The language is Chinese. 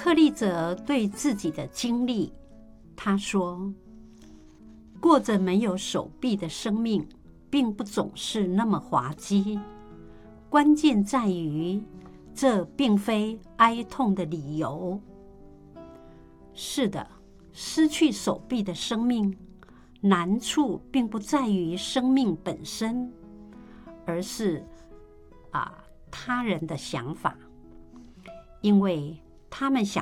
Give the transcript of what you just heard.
克利泽对自己的经历，他说：过着没有手臂的生命，并不总是那么滑稽。关键在于，这并非哀痛的理由。是的，失去手臂的生命，难处并不在于生命本身，而是他人的想法，因为他们想